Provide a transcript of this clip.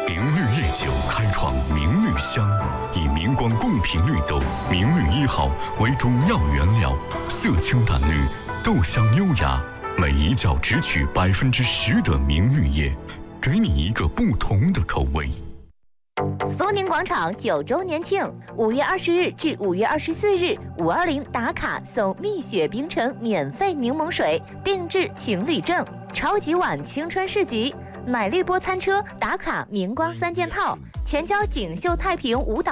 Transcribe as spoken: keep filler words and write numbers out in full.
明绿夜酒开创明绿香，以明光贡品绿豆明绿一号为主要原料，色清淡绿，豆香优雅，每一角只取百分之十的明绿叶，给你一个不同的口味。 苏宁广场九周年庆，五月二十日至五月二十四日，五二零打卡送蜜雪冰城免费柠檬水，定制情侣证，超级碗青春市集，奶绿波餐车打卡明光三件套，全交锦绣太平舞蹈。